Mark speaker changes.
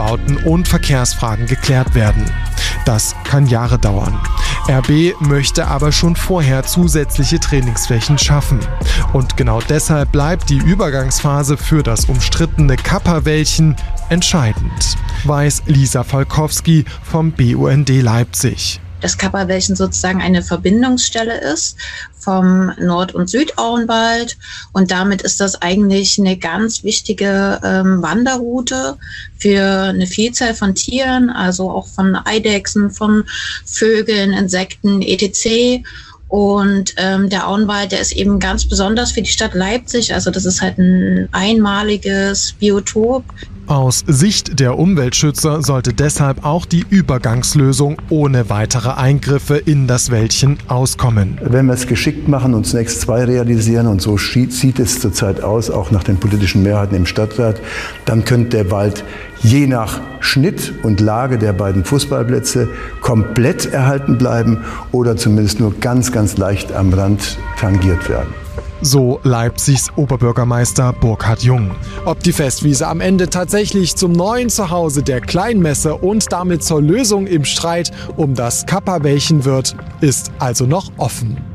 Speaker 1: Umbauten und Verkehrsfragen geklärt werden. Das kann Jahre dauern. RB möchte aber schon vorher zusätzliche Trainingsflächen schaffen. Und genau deshalb bleibt die Übergangsphase für das umstrittene Kappa-Wäldchen entscheidend, weiß Lisa Volkowski vom BUND Leipzig.
Speaker 2: Das Kappa-Wäldchen sozusagen eine Verbindungsstelle ist vom Nord- und Südauenwald und damit ist das eigentlich eine ganz wichtige Wanderroute für eine Vielzahl von Tieren, also auch von Eidechsen, von Vögeln, Insekten, etc. Und der Auenwald, der ist eben ganz besonders für die Stadt Leipzig, also das ist halt ein einmaliges Biotop.
Speaker 1: Aus Sicht der Umweltschützer sollte deshalb auch die Übergangslösung ohne weitere Eingriffe in das Wäldchen auskommen.
Speaker 3: Wenn wir es geschickt machen und zunächst 2 realisieren, und so sieht es zurzeit aus, auch nach den politischen Mehrheiten im Stadtrat, dann könnte der Wald je nach Schnitt und Lage der beiden Fußballplätze komplett erhalten bleiben oder zumindest nur ganz, ganz leicht am Rand tangiert werden.
Speaker 1: So Leipzigs Oberbürgermeister Burkhard Jung. Ob die Festwiese am Ende tatsächlich zum neuen Zuhause der Kleinmesse und damit zur Lösung im Streit um das Kappa-Wäldchen wird, ist also noch offen.